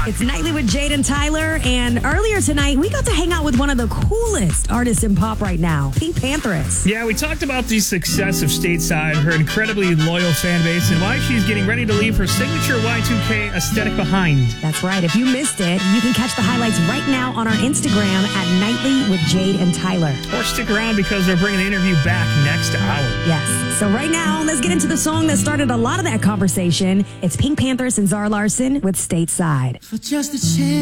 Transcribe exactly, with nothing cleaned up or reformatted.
It's Nightly with Jade and Tyler, and earlier tonight, we got to hang out with one of the coolest artists in pop right now, Pink Pantheress. Yeah, we talked about the success of Stateside, her incredibly loyal fan base, and why she's getting ready to leave her signature Y two K aesthetic behind. That's right. If you missed it, you can catch the highlights right now on our Instagram at Nightly with Jade and Tyler. Or stick around because they're bringing the interview back next hour. Yes. So right now, let's get into the song that started a lot of that conversation. It's Pink Pantheress and Zara Larsson with Stateside. For just a chance.